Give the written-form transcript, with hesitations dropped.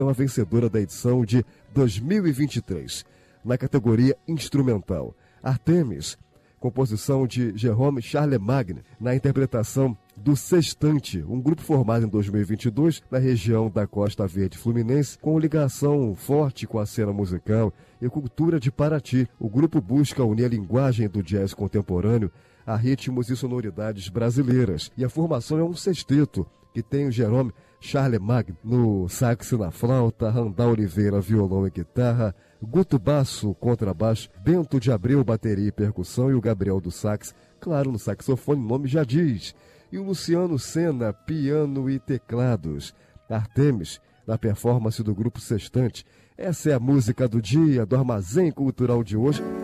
é uma vencedora da edição de 2023, na categoria instrumental. Artemis, composição de Jérôme Charlemagne, na interpretação do Sextante, um grupo formado em 2022 na região da Costa Verde Fluminense, com ligação forte com a cena musical e cultura de Paraty. O grupo busca unir a linguagem do jazz contemporâneo a ritmos e sonoridades brasileiras. E a formação é um sexteto, que tem o Jérôme Charlemagne no sax e na flauta, Randall Oliveira violão e guitarra, Guto Basso contrabaixo, Bento de Abreu bateria e percussão e o Gabriel do sax, claro, no saxofone, o nome já diz, e o Luciano Sena piano e teclados. Artemis na performance do grupo Sextante. Essa é a música do dia do Armazém Cultural de hoje.